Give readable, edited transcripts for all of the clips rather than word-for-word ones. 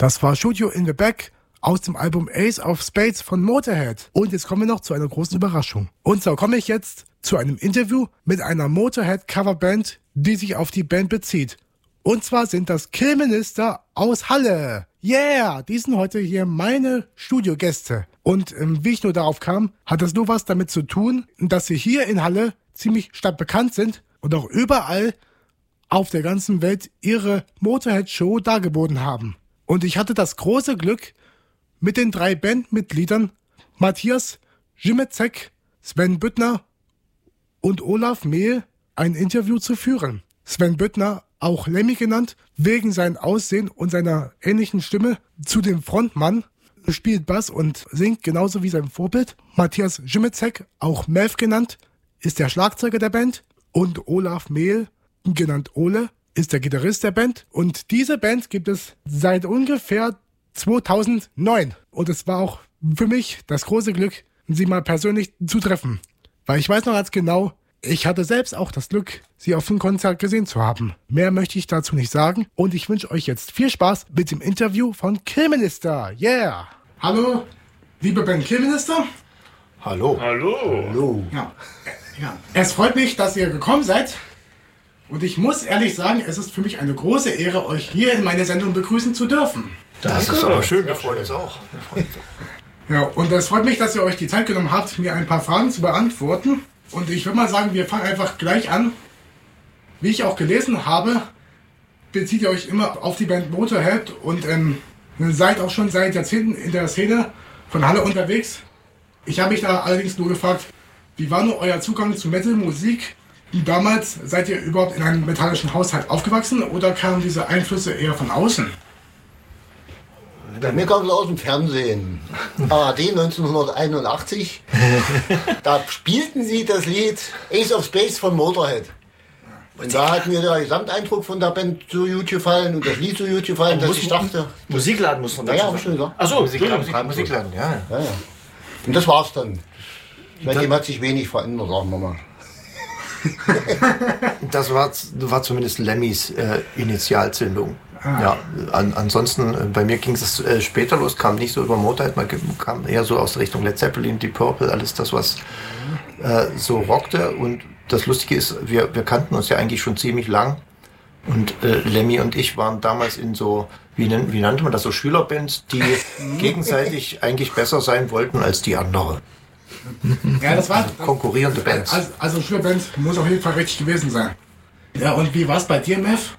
Das war Shoot You in the Back aus dem Album Ace of Spades von Motorhead. Und jetzt kommen wir noch zu einer großen Überraschung. Und zwar komme ich jetzt zu einem Interview mit einer Motorhead-Coverband, die sich auf die Band bezieht. Und zwar sind das Killminister aus Halle. Yeah, die sind heute hier meine Studiogäste. Und wie ich nur darauf kam, hat das nur was damit zu tun, dass sie hier in Halle ziemlich stadtbekannt sind und auch überall auf der ganzen Welt ihre Motorhead-Show dargeboten haben. Und ich hatte das große Glück, mit den 3 Bandmitgliedern Matthias Zimmerczek, Sven Büttner und Olaf Mehl ein Interview zu führen. Sven Büttner, auch Lemmy genannt, wegen seinem Aussehen und seiner ähnlichen Stimme zu dem Frontmann, spielt Bass und singt genauso wie sein Vorbild. Matthias Zimmerczek, auch Mev genannt, ist der Schlagzeuger der Band. Und Olaf Mehl, genannt Ole, ist der Gitarrist der Band. Und diese Band gibt es seit ungefähr 2009. Und es war auch für mich das große Glück, sie mal persönlich zu treffen. Weil ich weiß noch ganz genau, ich hatte selbst auch das Glück, sie auf dem Konzert gesehen zu haben. Mehr möchte ich dazu nicht sagen. Und ich wünsche euch jetzt viel Spaß mit dem Interview von Killminister. Yeah! Hallo, liebe Band Killminister. Hallo. Hallo. Hallo. Ja. Es freut mich, dass ihr gekommen seid. Und ich muss ehrlich sagen, es ist für mich eine große Ehre, euch hier in meiner Sendung begrüßen zu dürfen. Das ist aber schön, wir freuen uns auch. Ja, und es freut mich, dass ihr euch die Zeit genommen habt, mir ein paar Fragen zu beantworten. Und ich würde mal sagen, wir fangen einfach gleich an. Wie ich auch gelesen habe, bezieht ihr euch immer auf die Band Motorhead und seid auch schon seit Jahrzehnten in der Szene von Halle unterwegs. Ich habe mich da allerdings nur gefragt, wie war nur euer Zugang zu Metal-Musik? Damals seid ihr überhaupt in einem metallischen Haushalt aufgewachsen oder kamen diese Einflüsse eher von außen? Bei mir kam es aus dem Fernsehen. ARD 1981. Da spielten sie das Lied Ace of Spades von Motorhead. Und da hat mir der Gesamteindruck von der Band so gut gefallen und das Lied so gut gefallen, dass ich dachte... Musikladen muss man dazu ja, schon gesagt. Achso, Musikladen, ja. Und das war's dann. Seitdem hat sich wenig verändert, sagen wir mal. Das war zumindest Lemmys Initialzündung. Ja, ansonsten, bei mir ging es später los, kam nicht so über Motorhead, man kam eher so aus der Richtung Led Zeppelin, Deep Purple, alles das, was so rockte. Und das Lustige ist, wir kannten uns ja eigentlich schon ziemlich lang. Und Lemmy und ich waren damals in so, wie nannte man das, so Schülerbands, die gegenseitig eigentlich besser sein wollten als die andere. Ja, das war konkurrierende Bands. Also Schülerband muss auf jeden Fall richtig gewesen sein. Ja, und wie war es bei dir, Mev?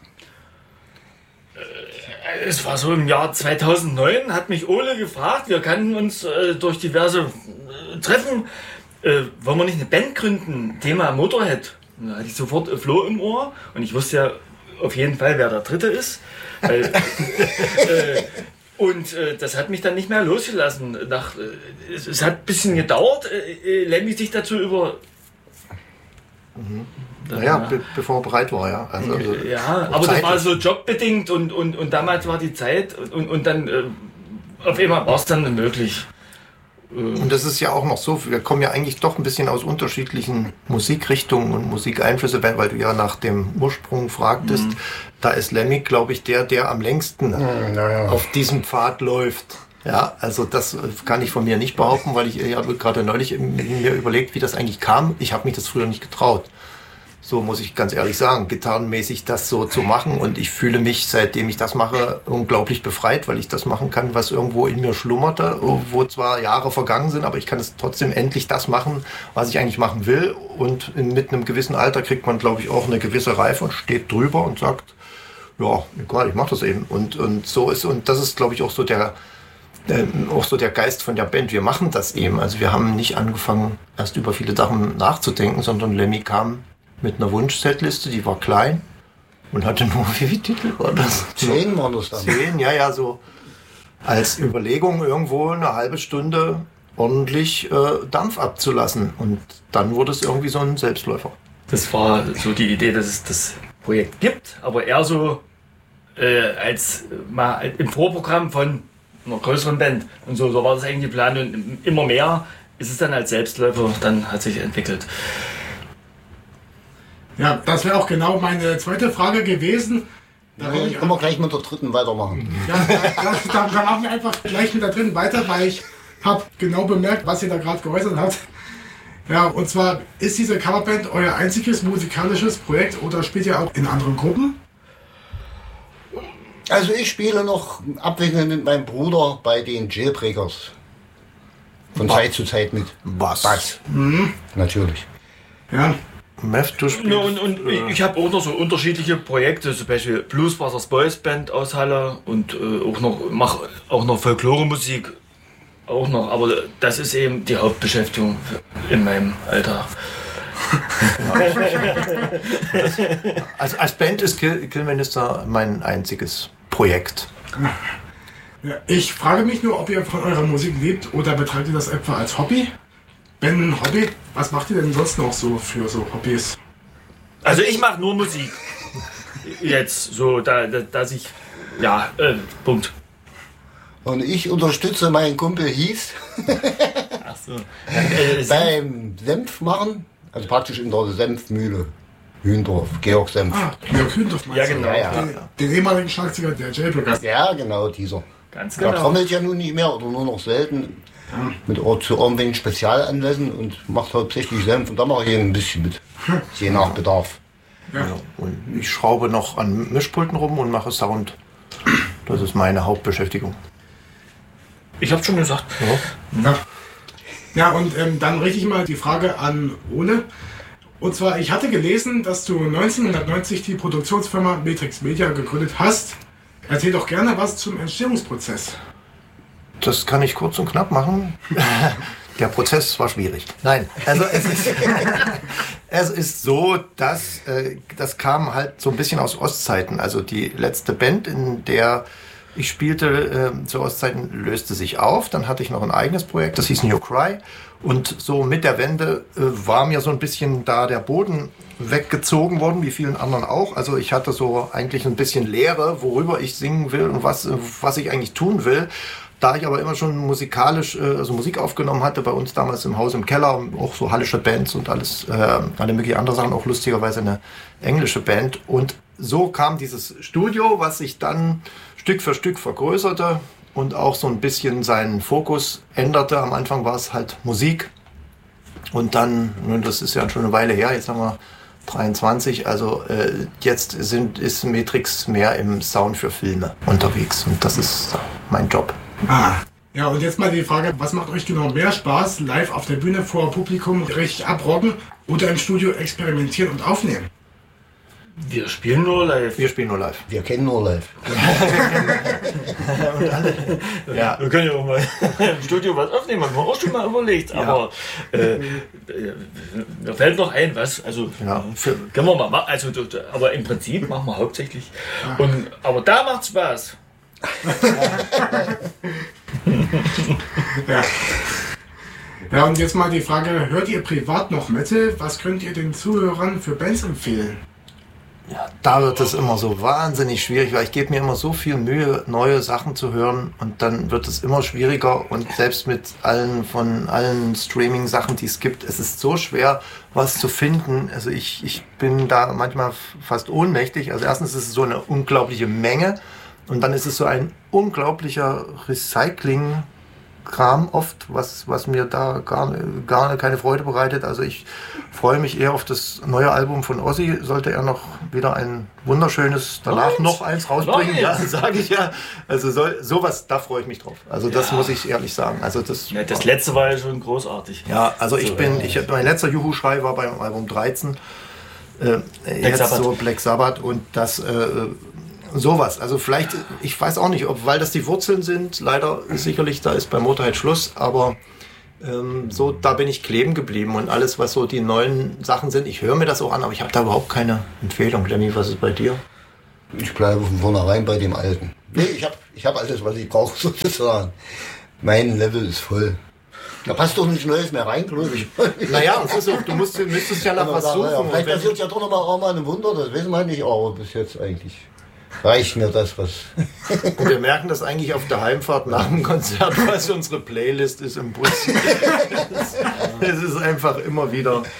Es war so im Jahr 2009, hat mich Ole gefragt, wir kannten uns durch diverse Treffen, wollen wir nicht eine Band gründen, Thema Motorhead. Und da hatte ich sofort Flo im Ohr und ich wusste ja auf jeden Fall, wer der Dritte ist. Und das hat mich dann nicht mehr losgelassen. Es hat ein bisschen gedauert, Lemmy sich dazu über... Bevor er bereit war, ja. Also ja, aber das war so jobbedingt und damals war die Zeit und dann auf einmal war es dann möglich. Und das ist ja auch noch so, wir kommen ja eigentlich doch ein bisschen aus unterschiedlichen Musikrichtungen und Musikeinflüsse, weil du ja nach dem Ursprung fragtest. Da ist Lemmy, glaube ich, der am längsten auf diesem Pfad läuft. Ja, also das kann ich von mir nicht behaupten, weil ich habe gerade neulich mir überlegt, wie das eigentlich kam. Ich habe mich das früher nicht getraut. So muss ich ganz ehrlich sagen, gitarrenmäßig das so zu machen. Und ich fühle mich, seitdem ich das mache, unglaublich befreit, weil ich das machen kann, was irgendwo in mir schlummerte, wo zwar Jahre vergangen sind, aber ich kann es trotzdem endlich das machen, was ich eigentlich machen will. Und mit einem gewissen Alter kriegt man, glaube ich, auch eine gewisse Reife und steht drüber und sagt, ja, egal, ich mache das eben. Und so ist, und das ist, glaube ich, auch so der Geist von der Band. Wir machen das eben. Also wir haben nicht angefangen, erst über viele Sachen nachzudenken, sondern Lemmy kam mit einer Wunschsetliste, die war klein und hatte nur, wie viele Titel war das? 10 waren das dann. 10, ja, so als Überlegung irgendwo eine halbe Stunde ordentlich Dampf abzulassen. Und dann wurde es irgendwie so ein Selbstläufer. Das war so die Idee, dass es das Projekt gibt, aber eher so als mal im Vorprogramm von einer größeren Band. Und so war das eigentlich geplant und immer mehr ist es dann als Selbstläufer, dann hat sich entwickelt. Ja, das wäre auch genau meine zweite Frage gewesen. Nee, können wir gleich mit der dritten weitermachen. Ja, da machen wir einfach gleich mit der dritten weiter, weil ich habe genau bemerkt, was ihr da gerade geäußert habt. Ja, und zwar, ist diese Coverband euer einziges musikalisches Projekt oder spielt ihr auch in anderen Gruppen? Also ich spiele noch abwechselnd mit meinem Bruder bei den Jailbreakers. Von Zeit zu Zeit mit. Bass. Natürlich. Ja. Meth, du spielst, Ja, und ich habe auch noch so unterschiedliche Projekte, zum Beispiel Blues Brothers Boys Band aus Halle und mache auch noch Folklore-Musik. Auch noch, aber das ist eben die Hauptbeschäftigung in meinem Alltag. als Band ist Killminister mein einziges Projekt. Ja, ich frage mich nur, ob ihr von eurer Musik lebt oder betreibt ihr das etwa als Hobby? Wenn ein Hobby, was macht ihr denn sonst noch so für so Hobbys? Also ich mache nur Musik. Jetzt so, dass ich, ja, Punkt. Und ich unterstütze meinen Kumpel Hies Ach so. beim Senf machen. Also praktisch in der Senfmühle. Hündorf, Georg Senf. Ah, Jörg Hündorf meinst Ja, du? genau. Ja. Den ehemaligen Schlagzeuger der Jailbreakers. Ja, genau, dieser. Ganz Der genau. trommelt ja nun nicht mehr oder nur noch selten. Zu irgendwelchen Spezialanlässen und macht hauptsächlich Senf. Und da mache ich ein bisschen mit. Je nach Bedarf. Ja. Und ich schraube noch an Mischpulten rum und mache Sound. Das ist meine Hauptbeschäftigung. Ich habe schon gesagt. Ja, ja und dann richte ich mal die Frage an Ole. Und zwar, ich hatte gelesen, dass du 1990 die Produktionsfirma Matrix Media gegründet hast. Erzähl doch gerne was zum Entstehungsprozess. Das kann ich kurz und knapp machen. Der Prozess war schwierig. Nein, also es ist so, dass das kam halt so ein bisschen aus Ostzeiten. Also die letzte Band, in der ich spielte zu Ostzeiten, löste sich auf. Dann hatte ich noch ein eigenes Projekt, das hieß New Cry. Und so mit der Wende war mir so ein bisschen da der Boden weggezogen worden, wie vielen anderen auch. Also ich hatte so eigentlich ein bisschen Leere, worüber ich singen will und was ich eigentlich tun will. Da ich aber immer schon musikalisch, also Musik aufgenommen hatte, bei uns damals im Haus im Keller, auch so hallische Bands und alles, alle möglichen andere Sachen, auch lustigerweise eine englische Band. Und so kam dieses Studio, was sich dann Stück für Stück vergrößerte und auch so ein bisschen seinen Fokus änderte. Am Anfang war es halt Musik und dann, nun, das ist ja schon eine Weile her, jetzt haben wir 23, also jetzt ist Matrix mehr im Sound für Filme unterwegs und das ist mein Job. Ah. Ja, und jetzt mal die Frage, was macht euch genau mehr Spaß? Live auf der Bühne vor Publikum richtig abrocken oder im Studio experimentieren und aufnehmen? Wir spielen nur live. Wir spielen nur live. Wir kennen nur live. Ja. Wir können ja auch mal im Studio was aufnehmen, haben wir auch schon mal überlegt. Aber mir fällt noch ein, was, also Ja. können wir mal machen. Also, aber im Prinzip machen wir hauptsächlich. Aber da macht Spaß. Ja. Ja, und jetzt mal die Frage, hört ihr privat noch Metal? Was könnt ihr den Zuhörern für Bands empfehlen? Ja, da wird es immer so wahnsinnig schwierig, weil ich gebe mir immer so viel Mühe, neue Sachen zu hören und dann wird es immer schwieriger und selbst mit allen Streaming-Sachen, die es gibt, es ist so schwer, was zu finden. Also ich bin da manchmal fast ohnmächtig. Also erstens ist es so eine unglaubliche Menge und dann ist es so ein unglaublicher Recycling-Kram oft, was mir da gar keine Freude bereitet. Also ich freue mich eher auf das neue Album von Ozzy. Sollte er noch wieder ein wunderschönes, danach noch eins rausbringen, ja, sage ich ja. Also sowas, da freue ich mich drauf. Also das muss ich ehrlich sagen. Also das letzte war ja schon großartig. Ja, also mein letzter Juhu-Schrei war beim Album 13. Jetzt Sabbath. so Black Sabbath und das sowas. Also vielleicht, ich weiß auch nicht, weil das die Wurzeln sind. Leider sicherlich, da ist bei Motorhead Schluss, aber so, da bin ich kleben geblieben und alles, was so die neuen Sachen sind, ich höre mir das auch an, aber ich habe da überhaupt keine Empfehlung. Lemmy, was ist bei dir? Ich bleibe von vornherein bei dem Alten. Nee, ich hab alles, was ich brauche, sozusagen. Mein Level ist voll. Da passt doch nichts Neues mehr rein, glaube ich. Naja, und so, du müsstest ja nach was suchen. Ja, vielleicht passiert ja doch noch mal ein Wunder, das wissen wir nicht, aber bis jetzt eigentlich reicht mir das, was... Und wir merken das eigentlich auf der Heimfahrt nach dem Konzert, was unsere Playlist ist im Bus. Es ist einfach immer wieder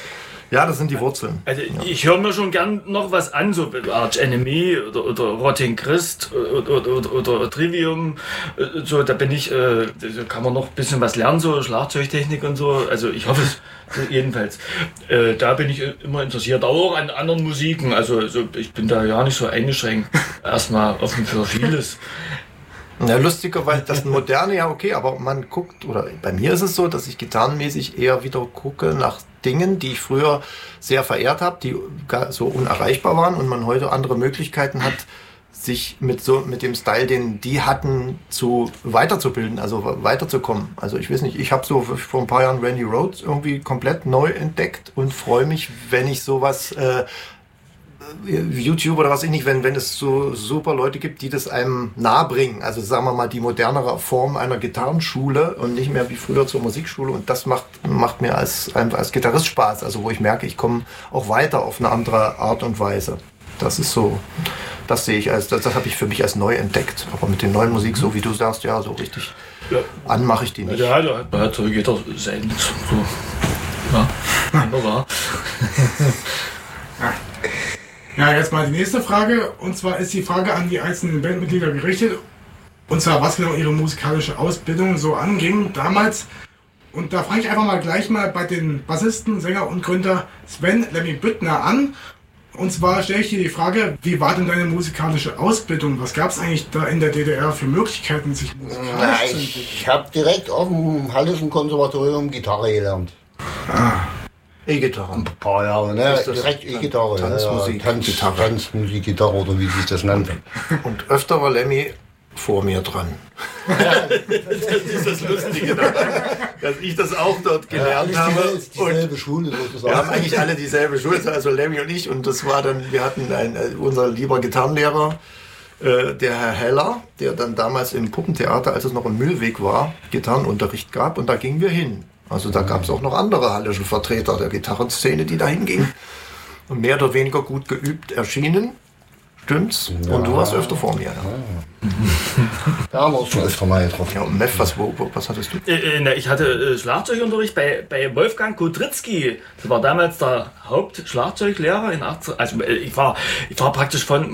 Ja, das sind die Wurzeln. Also ich höre mir schon gern noch was an, so Arch Enemy oder Rotting Christ oder Trivium. So, da bin ich, da kann man noch ein bisschen was lernen, so Schlagzeugtechnik und so. Also ich hoffe es jedenfalls. Da bin ich immer interessiert, auch an anderen Musiken. Also ich bin da ja nicht so eingeschränkt. Erstmal offen für vieles. Ja, lustigerweise, das Moderne, ja okay, aber man guckt, oder bei mir ist es so, dass ich gitarrenmäßig eher wieder gucke nach Dingen, die ich früher sehr verehrt habe, die so unerreichbar waren und man heute andere Möglichkeiten hat, sich mit dem Style, den die hatten, weiterzubilden, also weiterzukommen. Also ich weiß nicht, ich habe so vor ein paar Jahren Randy Rhoads irgendwie komplett neu entdeckt und freue mich, wenn ich sowas YouTube oder was ich nicht, wenn es so super Leute gibt, die das einem nahe bringen. Also sagen wir mal die modernere Form einer Gitarrenschule und nicht mehr wie früher zur Musikschule. Und das macht mir als Gitarrist Spaß. Also wo ich merke, ich komme auch weiter auf eine andere Art und Weise. Das ist so, das sehe ich das habe ich für mich als neu entdeckt. Aber mit der neuen Musik, so wie du sagst, ja, so richtig anmache ich die nicht. Ja, da hat so jeder sein. So. Ja, wunderbar. Ja, jetzt mal die nächste Frage. Und zwar ist die Frage an die einzelnen Bandmitglieder gerichtet. Und zwar, was genau ihre musikalische Ausbildung so anging damals. Und da fange ich einfach mal gleich mal bei den Bassisten, Sänger und Gründer Sven Lemmy Büttner an. Und zwar stelle ich dir die Frage, wie war denn deine musikalische Ausbildung? Was gab es eigentlich da in der DDR für Möglichkeiten, sich musikalisch zu entwickeln? Ich habe direkt auf dem Hallischen Konservatorium Gitarre gelernt. E-Gitarre. Ein paar Jahre, ne? Direkt E-Gitarre. Tanzmusik, Gitarre. Tanzmusik, Gitarre oder wie sich das nennt. Und öfter war Lemmy vor mir dran. Das ist das Lustige daran, dass ich das auch dort gelernt habe. Dieselbe Schule sozusagen. Wir haben eigentlich alle dieselbe Schule, also Lemmy und ich. Und das war dann, wir hatten unser lieber Gitarrenlehrer, der Herr Heller, der dann damals im Puppentheater, als es noch im Mühlweg war, Gitarrenunterricht gab. Und da gingen wir hin. Also da gab es auch noch andere hallische Vertreter der Gitarrenszene, die da hingingen. Und mehr oder weniger gut geübt erschienen. Stimmt's? Ja. Und du warst öfter vor mir. Ja. Da haben wir uns schon öfter mal getroffen. Ja, und Meff, was hattest du? Ich hatte Schlagzeugunterricht bei Wolfgang Kudrycki. Das war damals der Hauptschlagzeuglehrer in 18. Also ich war praktisch von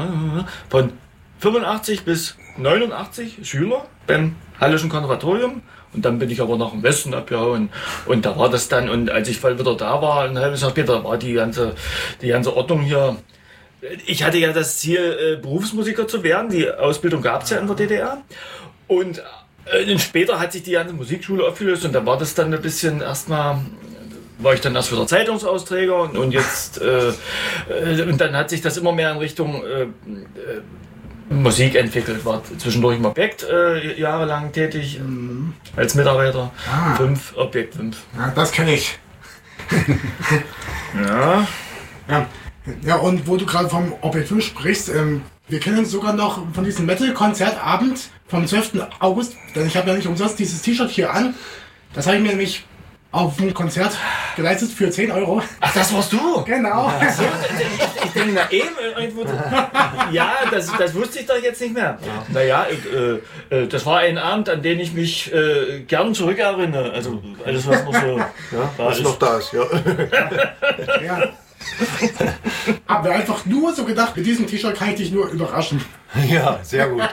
85 bis 89 Schüler beim Hallischen Konservatorium. Und dann bin ich aber nach dem Westen abgehauen. Und da war das dann, und als ich wieder da war, ein halbes Jahr später, war die ganze Ordnung hier. Ich hatte ja das Ziel, Berufsmusiker zu werden. Die Ausbildung gab es ja in der DDR. Und später hat sich die ganze Musikschule aufgelöst und da war das dann ein bisschen erstmal, war ich dann erst wieder Zeitungsausträger und jetzt, und dann hat sich das immer mehr in Richtung Musik entwickelt. War zwischendurch im Objekt jahrelang tätig als Mitarbeiter. Objekt 5. Ja, das kenne ich. Ja. Ja, und wo du gerade vom Objekt 5 sprichst, wir kennen uns sogar noch von diesem Metal-Konzertabend vom 12. August, denn ich habe ja nicht umsonst dieses T-Shirt hier an. Das habe ich mir nämlich auf ein Konzert geleistet für 10 Euro. Ach, das warst du? Genau. Also, ich denke, na eben, irgendwo. Ja, das wusste ich doch jetzt nicht mehr. Ja. Naja, das war ein Abend, an den ich mich gern zurückerinnere. Also alles, was noch so was noch da ist. Ja. Ja. Aber einfach nur so gedacht, mit diesem T-Shirt kann ich dich nur überraschen. Ja, sehr gut.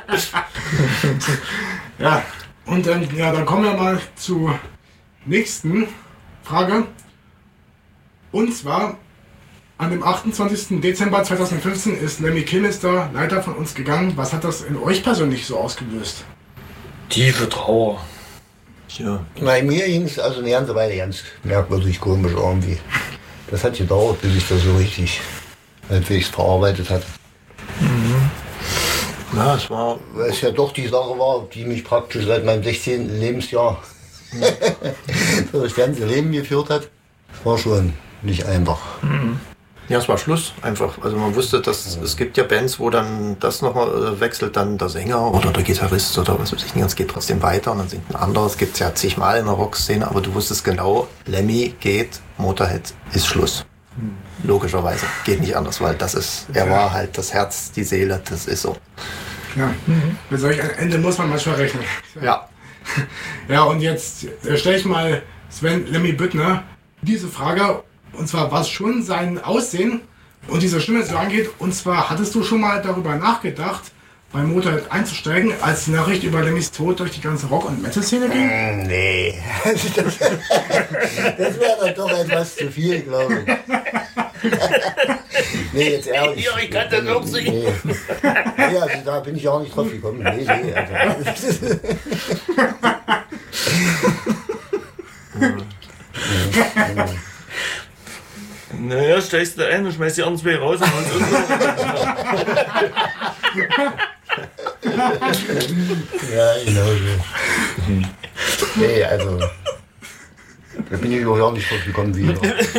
Ja, und dann kommen wir mal zur nächsten Frage. Und zwar, an dem 28. Dezember 2015 ist Lemmy Kilmister leider von uns gegangen. Was hat das in euch persönlich so ausgelöst? Tiefe Trauer. Tja. Bei mir ging es also eine ganze Weile ganz merkwürdig komisch irgendwie. Das hat gedauert, bis ich das so richtig halbwegs verarbeitet hatte. Ja, es war... Weil es ja doch die Sache war, die mich praktisch seit meinem 16. Lebensjahr das ganze Leben geführt hat. Das war schon nicht einfach. Ja, es war Schluss einfach. Also man wusste, dass es gibt ja Bands, wo dann das nochmal wechselt, dann der Sänger oder der Gitarrist oder was weiß ich nicht, es geht trotzdem weiter und dann singt ein anderes. Gibt es ja zigmal in der Rockszene, aber du wusstest genau, Lemmy geht, Motorhead ist Schluss. Logischerweise. Geht nicht anders, weil er war halt das Herz, die Seele, das ist so. Ja, mit solch einem Ende muss man manchmal rechnen. Ja. Ja, und jetzt stelle ich mal Sven Lemmy Büttner diese Frage. Und zwar was schon sein Aussehen und diese Stimme so angeht. Und zwar hattest du schon mal darüber nachgedacht, bei Motorhead einzusteigen, als die Nachricht über Lemmys Tod durch die ganze Rock- und Metal-Szene ging? Nee. Das wäre dann doch etwas zu viel, glaube ich. Nee, jetzt ehrlich. Ja, ich kann das auch sehen. Nee, also da bin ich auch nicht drauf gekommen. Nee. Also. Naja, steigst du ein und schmeißt die anderen zwei raus und holst uns. Ja, genau so. Nee, also. Da bin ich auch nicht drauf gekommen wieder.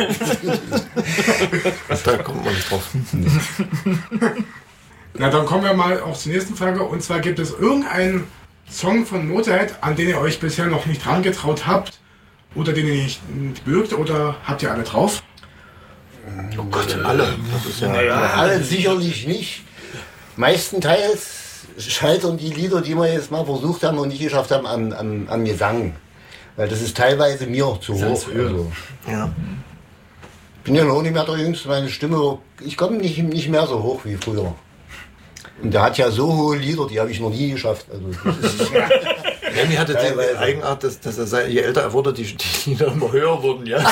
Da kommt man nicht drauf. Na, dann kommen wir mal auch zur nächsten Frage. Und zwar, gibt es irgendeinen Song von Motorhead, an den ihr euch bisher noch nicht herangetraut habt? Oder den ihr nicht mögt? Oder habt ihr alle drauf? Oh Gott, alle. Das ist ja, Alle sicherlich nicht. Meistenteils scheitern die Lieder, die wir jetzt mal versucht haben und nicht geschafft haben, am Gesang. Weil das ist teilweise mir zu hoch. Also, ja. ich bin ja noch nicht mehr der Jüngste, meine Stimme, ich komme nicht mehr so hoch wie früher. Und der hat ja so hohe Lieder, die habe ich noch nie geschafft. Also, das ist, Lemmy hatte die Teilweise. Eigenart, dass er, je älter er wurde, die Lieder immer höher wurden. Ja.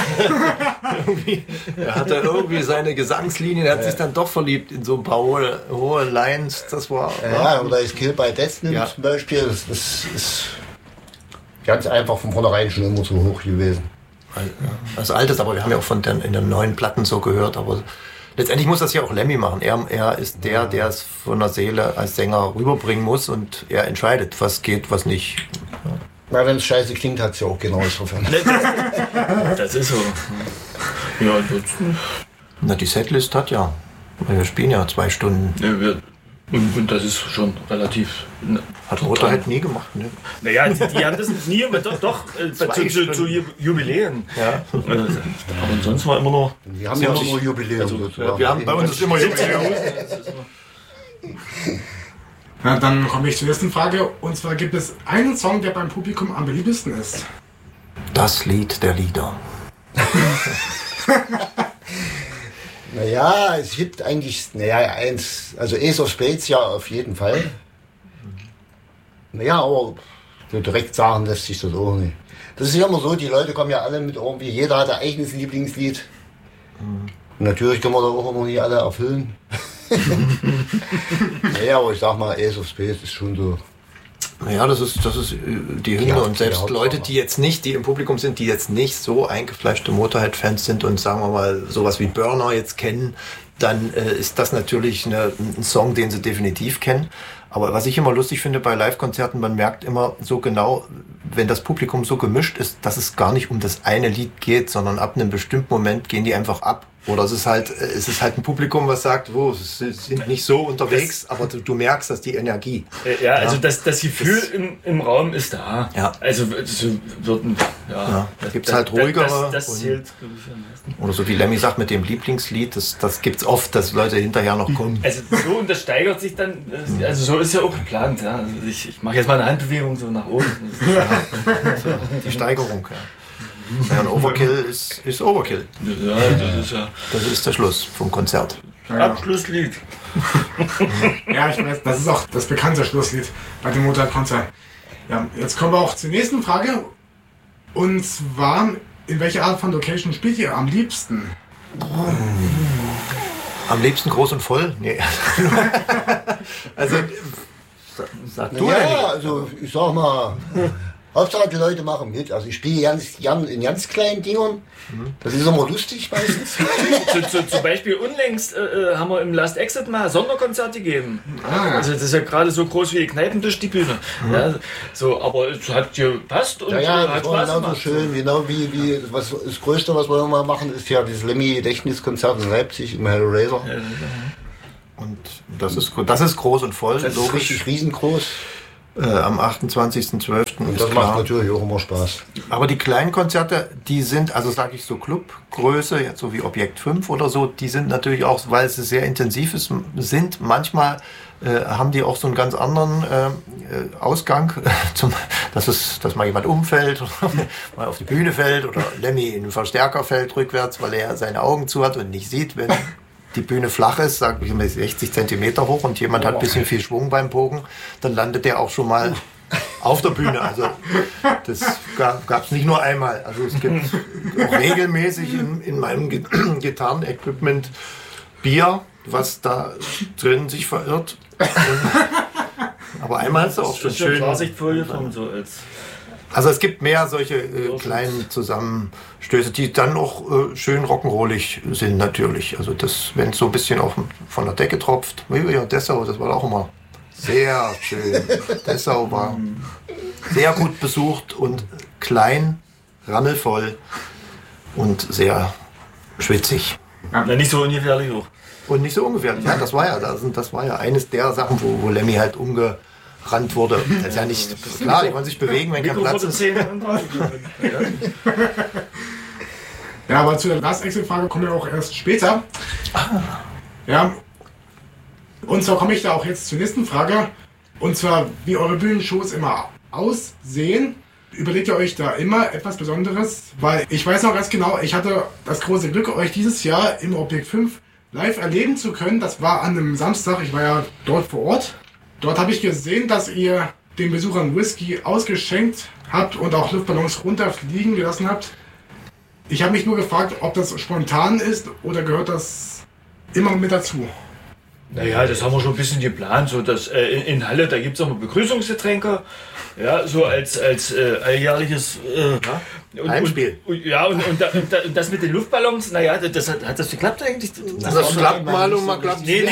Er hatte irgendwie seine Gesangslinien, er hat sich dann doch verliebt in so ein paar hohe Lines. Das war. ja, oder ist Kill by Death nimmt zum Beispiel, das ist ganz einfach von vornherein schon immer zu hoch gewesen. Also altes, aber wir haben ja auch in den neuen Platten so gehört, aber letztendlich muss das ja auch Lemmy machen. Er ist der es von der Seele als Sänger rüberbringen muss und er entscheidet, was geht, was nicht. Na, wenn es scheiße klingt, hat es ja auch genau insofern. Das ist so. Ja, Na, die Setlist hat ja. Wir spielen ja 2 Stunden. und das ist schon relativ. Hat Motorhead nie gemacht, ne? Naja, die haben das nie, aber doch zu Jubiläen. Ja. Aber sonst war immer noch. Wir haben ja immer nur Jubiläum. sozusagen. Wir haben bei uns ist immer Jubiläum. Na, dann komme ich zur nächsten Frage. Und zwar, gibt es einen Song, der beim Publikum am beliebtesten ist? Das Lied der Lieder. Naja, es gibt eigentlich, eins, also Ace of Spades ja auf jeden Fall. Naja, aber so direkt sagen lässt sich das auch nicht. Das ist ja immer so, die Leute kommen ja alle mit irgendwie, jeder hat ein eigenes Lieblingslied. Und natürlich können wir da auch immer nicht alle erfüllen. Naja, aber ich sag mal, Ace of Spades ist schon so. Naja, das ist die Hymne und selbst Leute, die im Publikum sind, die jetzt nicht so eingefleischte Motorhead-Fans sind und sagen wir mal sowas wie Burner jetzt kennen, dann ist das natürlich ein Song, den sie definitiv kennen. Aber was ich immer lustig finde bei Live-Konzerten, man merkt immer so genau, wenn das Publikum so gemischt ist, dass es gar nicht um das eine Lied geht, sondern ab einem bestimmten Moment gehen die einfach ab. Oder es ist halt ein Publikum, was sagt, sie sind nicht so unterwegs, aber du merkst, dass die Energie. Ja, also das Gefühl im Raum ist da. Ja. Also so würden, da gibt's halt ruhigere. Das zählt, glaube ich, am meisten. Oder so wie Lemmy sagt mit dem Lieblingslied, das gibt's oft, dass Leute hinterher noch kommen. Also so, und das steigert sich dann, also so ist ja auch geplant. Ja. Also ich mache jetzt mal eine Handbewegung so nach oben. Die Steigerung, ja. Ja, ein Overkill ist Overkill. Ja, das ist ja. Das ist der Schluss vom Konzert. Ja. Abschlusslied. Ja, ich weiß, das ist auch das bekannte Schlusslied bei dem Motorhead-Konzert. Ja, jetzt kommen wir auch zur nächsten Frage. Und zwar, in welcher Art von Location spielt ihr am liebsten? Am liebsten groß und voll? Nee. Also, sag du Ja, also ich sag mal, Hauptsache die Leute machen mit. Also ich spiele gern in ganz kleinen Dingern. Das ist immer lustig meistens. Zum Beispiel unlängst haben wir im Last Exit mal Sonderkonzerte gegeben. Also das ist ja gerade so groß wie Kneipentisch, die Bühne. Ja, so, aber es hat gepasst und Ja, hat das war Spaß genauso gemacht. schön. Genau wie was, das Größte, was wir immer machen, ist ja dieses Lemmy-Gedächtniskonzert in Leipzig im Hellraiser. Und das ist groß und voll, Das ist logisch. richtig riesengroß. Am 28.12. Und ist das klar. macht natürlich auch immer Spaß. Aber die kleinen Konzerte, die sind, also sage ich so Clubgröße, jetzt so wie Objekt 5 oder so, die sind natürlich auch, weil sie sehr intensiv sind, manchmal haben die auch so einen ganz anderen Ausgang. dass mal jemand umfällt oder mal auf die Bühne fällt oder Lemmy in den Verstärker fällt rückwärts, weil er seine Augen zu hat und nicht sieht, wenn die Bühne flach ist, sagen wir 60 Zentimeter hoch und jemand hat ein bisschen viel Schwung beim Bogen, dann landet der auch schon mal auf der Bühne. Also das gab es nicht nur einmal. Also es gibt auch regelmäßig in meinem Gitarrenequipment Bier, was da drin sich verirrt. Aber einmal ist es auch schon schön. Klarsichtfolie von so als. Also es gibt mehr solche kleinen Zusammenstöße, die dann auch schön rock'n'rollig sind natürlich. Also das, wenn es so ein bisschen auch von der Decke tropft. Ja, Dessau, das war auch immer sehr schön. Dessau war sehr gut besucht und klein, rammelvoll und sehr schwitzig. Ja, nicht so ungefährlich hoch. Und nicht so ungefährlich. Ja, das war ja eines der Sachen, wo Lemmy halt umgerannt wurde. Das ist ja nicht klar, die wollen sich bewegen, wenn kein Platz ist. Ja, aber zu der Last-Exit-Frage kommen wir auch erst später. Ja. Und zwar komme ich da auch jetzt zur nächsten Frage. Und zwar, wie eure Bühnenshows immer aussehen. Überlegt ihr euch da immer etwas Besonderes? Weil ich weiß noch ganz genau, ich hatte das große Glück, euch dieses Jahr im Objekt 5 live erleben zu können. Das war an einem Samstag, ich war ja dort vor Ort. Dort habe ich gesehen, dass ihr den Besuchern Whisky ausgeschenkt habt und auch Luftballons runterfliegen gelassen habt. Ich habe mich nur gefragt, ob das spontan ist oder gehört das immer mit dazu? Naja, das haben wir schon ein bisschen geplant. So, dass, in Halle, da gibt es auch mal Begrüßungsgetränke. Ja, so als alljährliches Heimspiel. Und das mit den Luftballons, naja, hat das geklappt eigentlich? Das klappt mal und mal klappt Nee,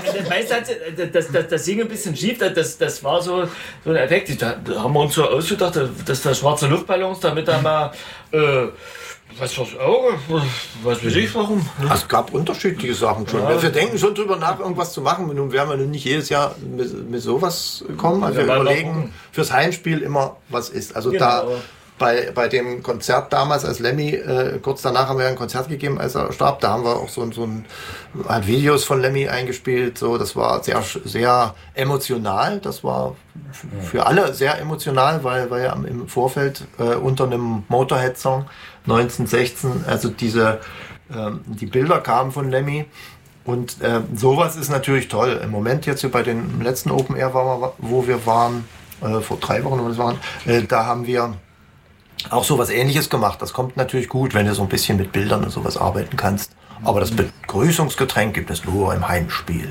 das hing ein bisschen schief. Das war so ein Effekt. Da haben wir uns so ausgedacht, dass da schwarze Luftballons, damit da mal was fürs Auge, was weiß ich warum. Es gab unterschiedliche Sachen schon. Ja. Wir denken schon drüber nach, irgendwas zu machen. Nun werden wir nicht jedes Jahr mit sowas kommen. Also wir überlegen fürs Heimspiel immer, was ist. Also genau. Da bei dem Konzert damals, als Lemmy, kurz danach haben wir ein Konzert gegeben, als er starb. Da haben wir auch so halt Videos von Lemmy eingespielt. So, das war sehr, sehr emotional. Das war für alle sehr emotional, weil ja im Vorfeld unter einem Motorhead-Song 1916, also die Bilder kamen von Lemmy und sowas ist natürlich toll. Im Moment jetzt hier bei den letzten Open Air, wo wir waren, vor 3 Wochen, wo das waren, da haben wir auch sowas Ähnliches gemacht. Das kommt natürlich gut, wenn du so ein bisschen mit Bildern und sowas arbeiten kannst. Aber das Begrüßungsgetränk gibt es nur im Heimspiel.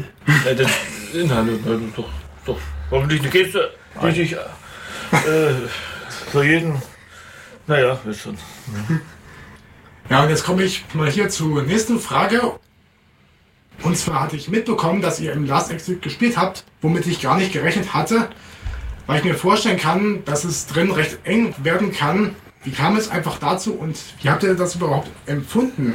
Doch. Hoffentlich eine Geste, richtig für jeden. Naja, ist schon. Ja, und jetzt komme ich mal hier zur nächsten Frage. Und zwar hatte ich mitbekommen, dass ihr im Last Exit gespielt habt, womit ich gar nicht gerechnet hatte, weil ich mir vorstellen kann, dass es drin recht eng werden kann. Wie kam es einfach dazu und wie habt ihr das überhaupt empfunden?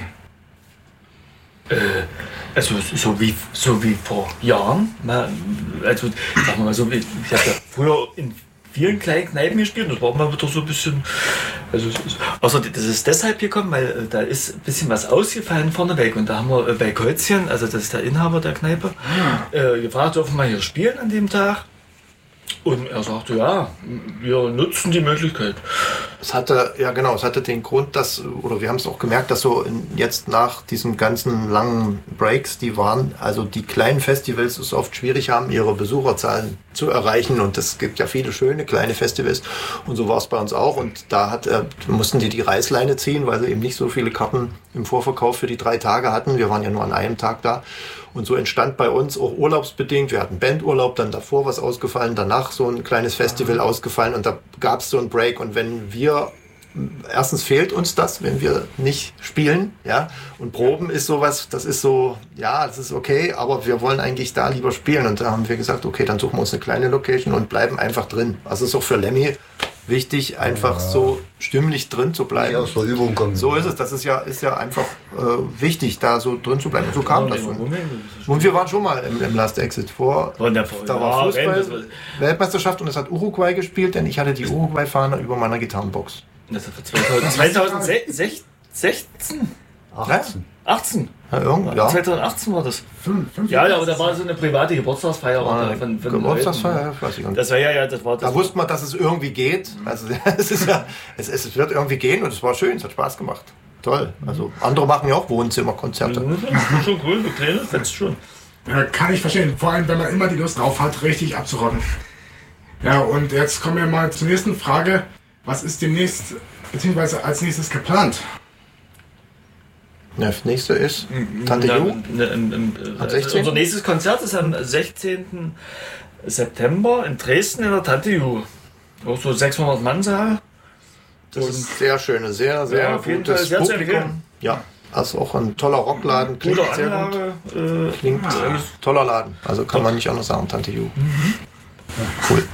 Also so wie vor Jahren. Also sagen wir mal so, ich habe ja früher in vielen kleinen Kneipen gespielt und das war mal wieder so ein bisschen. Also das ist deshalb gekommen, weil da ist ein bisschen was ausgefallen vorneweg und da haben wir bei Käuzchen, also das ist der Inhaber der Kneipe, gefragt, dürfen wir hier spielen an dem Tag. Und er sagte, ja, wir nutzen die Möglichkeit. Es hatte den Grund, oder wir haben es auch gemerkt, dass so jetzt nach diesen ganzen langen Breaks, also die kleinen Festivals es oft schwierig haben, ihre Besucherzahlen zu erreichen und es gibt ja viele schöne kleine Festivals und so war es bei uns auch und da mussten die Reißleine ziehen, weil sie eben nicht so viele Karten im Vorverkauf für die 3 Tage hatten. Wir waren ja nur an einem Tag da. Und so entstand bei uns auch urlaubsbedingt, wir hatten Bandurlaub, dann davor was ausgefallen, danach so ein kleines Festival ausgefallen und da gab es so einen Break. Und erstens fehlt uns das, wenn wir nicht spielen, ja, und Proben ist sowas, das ist so, ja, das ist okay, aber wir wollen eigentlich da lieber spielen und da haben wir gesagt, okay, dann suchen wir uns eine kleine Location und bleiben einfach drin. Also ist auch für Lemmy wichtig, einfach so stimmlich drin zu bleiben. Aus der Übung kommen. So ist es. Das ist ja einfach wichtig, da so drin zu bleiben. Und so kam das. Und wir waren schon mal im Last Exit vor. Da war Fußball, Weltmeisterschaft und es hat Uruguay gespielt, denn ich hatte die Uruguay-Fahne über meiner Gitarrenbox. Das war 2016? 18. 18? Ja. 2018 war das. Fünf Ja, Jahre. aber da war so eine private Geburtstagsfeier von Geburtstagsfeier, Leuten. weiß ich nicht. Das war ja, das war das. Da wusste man, dass es irgendwie geht. Also es wird irgendwie gehen und es war schön, es hat Spaß gemacht. Toll. Also andere machen ja auch Wohnzimmerkonzerte. Das ist schon cool, du Kleine, fetzt schon. Ja, kann ich verstehen. Vor allem, wenn man immer die Lust drauf hat, richtig abzurocken. Ja, und jetzt kommen wir mal zur nächsten Frage. Was ist demnächst, beziehungsweise als nächstes geplant? Das nächste ist Tante Ju. Unser nächstes Konzert ist am 16. September in Dresden in der Tante Ju. Auch so 600 Mann Saal. Das ist sehr schöne, sehr, sehr Ja, auf jeden gutes Fall sehr zu Publikum. empfehlen. Ja, also auch ein toller Rockladen. Klingt Gute sehr gut. Anlage. Klingt toller Laden. Also kann man nicht anders sagen, Tante Ju. Cool.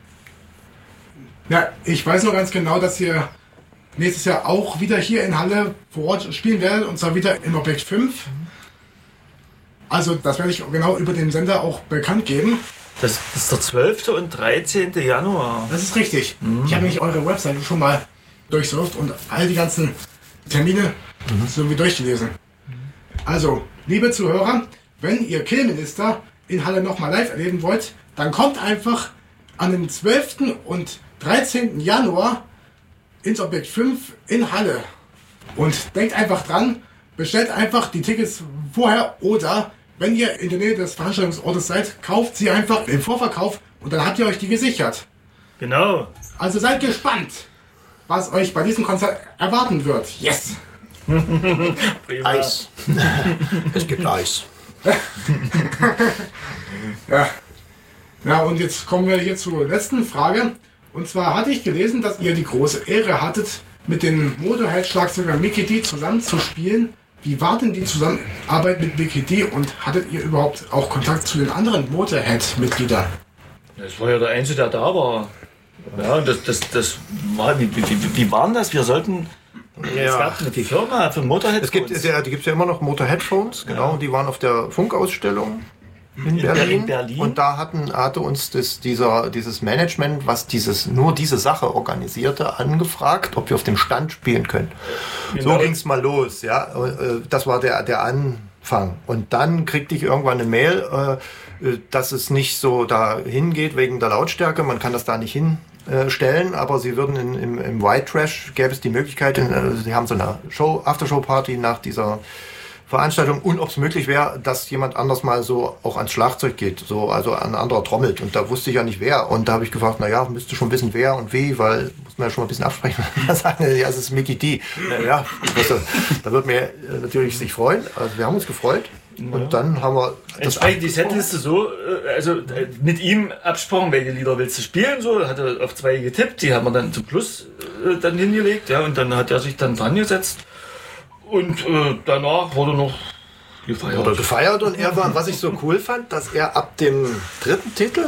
Ja, ich weiß noch ganz genau, dass ihr nächstes Jahr auch wieder hier in Halle vor Ort spielen werdet, und zwar wieder im Objekt 5. Also das werde ich genau über den Sender auch bekannt geben. Das ist der 12. und 13. Januar. Das ist richtig. Ich habe nämlich eure Webseite schon mal durchsurft und all die ganzen Termine so wie durchgelesen. Also, liebe Zuhörer, wenn ihr Killminister in Halle nochmal live erleben wollt, dann kommt einfach an den 12. und 13. Januar ins Objekt 5 in Halle. Und denkt einfach dran, bestellt einfach die Tickets vorher, oder wenn ihr in der Nähe des Veranstaltungsortes seid, kauft sie einfach im Vorverkauf und dann habt ihr euch die gesichert. Genau. Also seid gespannt, was euch bei diesem Konzert erwarten wird. Yes! Prima. Eis. Es gibt Eis. Ja. Ja, und jetzt kommen wir hier zur letzten Frage. Und zwar hatte ich gelesen, dass ihr die große Ehre hattet, mit dem Motorhead-Schlagzeuger Mikkey D zusammenzuspielen. Wie war denn die Zusammenarbeit mit Mikkey D und hattet ihr überhaupt auch Kontakt zu den anderen Motorhead-Mitgliedern? Das war ja der Einzige, der da war. Ja, und das war, wie war denn das? Wir sollten, es gab eine Firma für Motorhead. Die gibt es ja immer noch, Motorhead-Phones, genau. Ja. Die waren auf der Funkausstellung in Berlin. Und da hatte uns dieses Management, was nur diese Sache organisierte, angefragt, ob wir auf dem Stand spielen können. Genau. So ging es mal los, ja. Das war der Anfang. Und dann kriegte ich irgendwann eine Mail, dass es nicht so dahin geht wegen der Lautstärke. Man kann das da nicht hinstellen, aber sie würden im White Trash, gäbe es die Möglichkeit, sie haben so eine Aftershow-Party nach dieser Veranstaltung, und ob es möglich wäre, dass jemand anders mal so auch ans Schlagzeug geht, so, also ein anderer trommelt, und da wusste ich ja nicht wer, und da habe ich gefragt, naja, müsste schon wissen wer und wie, weil muss man ja schon mal ein bisschen absprechen. Da sagen die, ja, es ist Mikkey D. Ja, da wird mir natürlich sich freuen, also wir haben uns gefreut, und dann haben wir entsprechend die Setliste so, also mit ihm abgesprochen, welche Lieder willst du spielen, so, hat er auf 2 getippt, die haben wir dann zum Schluss dann hingelegt, ja, und dann hat er sich dann dran gesetzt. Und danach wurde noch gefeiert. Und er war, was ich so cool fand, dass er ab dem 3. Titel,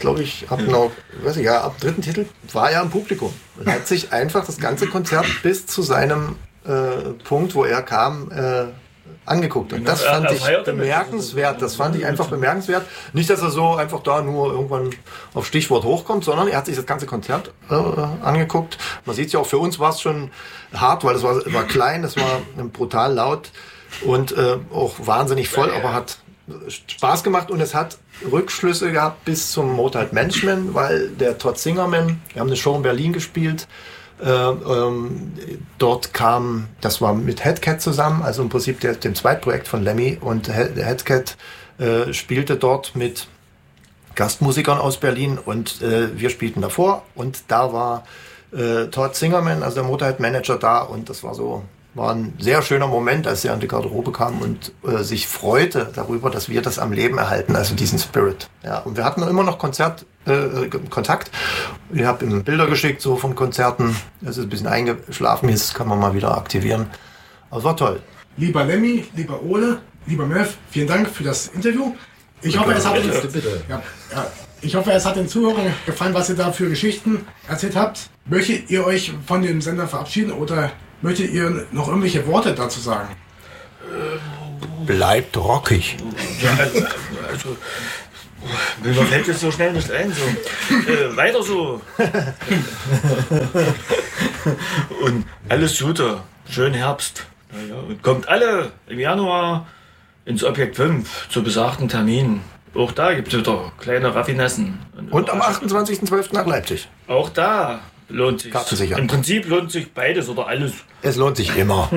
ab 3. Titel war er im Publikum und hat sich einfach das ganze Konzert bis zu seinem Punkt, wo er kam, angeguckt. Und das fand ich bemerkenswert. Das fand ich einfach bemerkenswert. Nicht, dass er so einfach da nur irgendwann auf Stichwort hochkommt, sondern er hat sich das ganze Konzert angeguckt. Man sieht es ja auch, für uns war es schon hart, weil es war klein, es war brutal laut und auch wahnsinnig voll, aber hat Spaß gemacht, und es hat Rückschlüsse gehabt bis zum Motorhead Management, weil der Todd Singerman, wir haben eine Show in Berlin gespielt, dort kam, das war mit Headcat zusammen, also im Prinzip dem Zweitprojekt von Lemmy, und Headcat spielte dort mit Gastmusikern aus Berlin, und wir spielten davor, und da war Todd Singerman, also der Motorhead-Manager, da, und das war ein sehr schöner Moment, als er an die Garderobe kam und sich freute darüber, dass wir das am Leben erhalten, also diesen Spirit. Ja, und wir hatten immer noch Kontakt. Ich habe ihm Bilder geschickt, so von Konzerten. Es ist ein bisschen eingeschlafen, jetzt kann man mal wieder aktivieren. Aber es war toll. Lieber Lemmy, lieber Ole, lieber Mev, vielen Dank für das Interview. Ich hoffe, es hat den Zuhörern gefallen, was ihr da für Geschichten erzählt habt. Möchtet ihr euch von dem Sender verabschieden oder möchtet ihr noch irgendwelche Worte dazu sagen? Bleibt rockig. Ja, also mir fällt jetzt so schnell nicht ein. So. Weiter so. Und alles Gute. Schönen Herbst. Ja, und kommt alle im Januar ins Objekt 5 zu besagten Termin. Auch da gibt es wieder kleine Raffinessen. Und am 28.12. nach Leipzig. Auch da lohnt sich. Kartensicher. Im Prinzip lohnt sich beides oder alles. Es lohnt sich immer.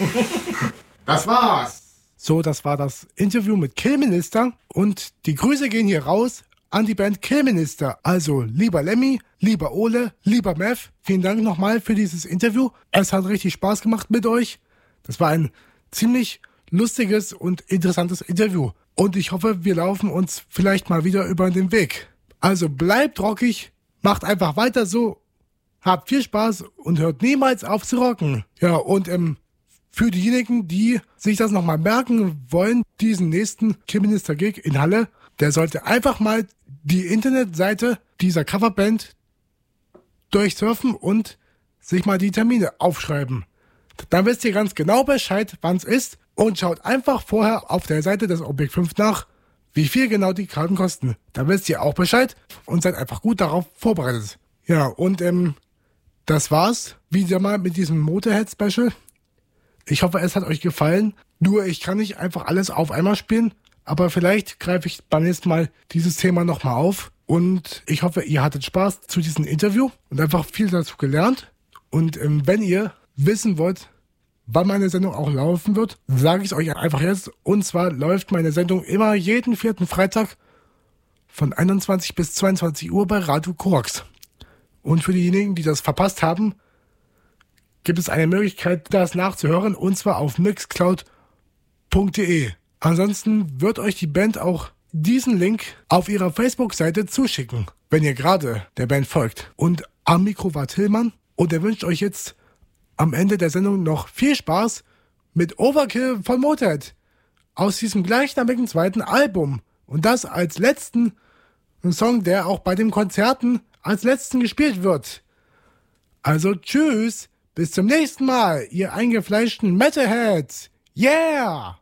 Das war's. So, das war das Interview mit Killminister und die Grüße gehen hier raus an die Band Killminister. Also, lieber Lemmy, lieber Ole, lieber Mev, vielen Dank nochmal für dieses Interview. Es hat richtig Spaß gemacht mit euch. Das war ein ziemlich lustiges und interessantes Interview. Und ich hoffe, wir laufen uns vielleicht mal wieder über den Weg. Also bleibt rockig, macht einfach weiter so, habt viel Spaß und hört niemals auf zu rocken. Ja, und für diejenigen, die sich das nochmal merken wollen, diesen nächsten Killminister-Gig in Halle, der sollte einfach mal die Internetseite dieser Coverband durchsurfen und sich mal die Termine aufschreiben. Dann wisst ihr ganz genau Bescheid, wann es ist und schaut einfach vorher auf der Seite des Objekt 5 nach, wie viel genau die Karten kosten. Dann wisst ihr auch Bescheid und seid einfach gut darauf vorbereitet. Ja, und das war's wieder mal mit diesem Motorhead-Special. Ich hoffe, es hat euch gefallen. Nur, ich kann nicht einfach alles auf einmal spielen, aber vielleicht greife ich beim nächsten Mal dieses Thema nochmal auf. Und ich hoffe, ihr hattet Spaß zu diesem Interview und einfach viel dazu gelernt. Und wenn ihr wissen wollt, wann meine Sendung auch laufen wird, sage ich es euch einfach jetzt. Und zwar läuft meine Sendung immer jeden 4. Freitag von 21 bis 22 Uhr bei Radio Korax. Und für diejenigen, die das verpasst haben, gibt es eine Möglichkeit, das nachzuhören, und zwar auf mixcloud.de. Ansonsten wird euch die Band auch diesen Link auf ihrer Facebook-Seite zuschicken, wenn ihr gerade der Band folgt. Und am Mikro war Tillmann und er wünscht euch jetzt am Ende der Sendung noch viel Spaß mit Overkill von Motorhead aus diesem gleichnamigen zweiten Album. Und das als letzten Song, der auch bei den Konzerten als letzten gespielt wird. Also tschüss! Bis zum nächsten Mal, ihr eingefleischten Metalheads. Yeah!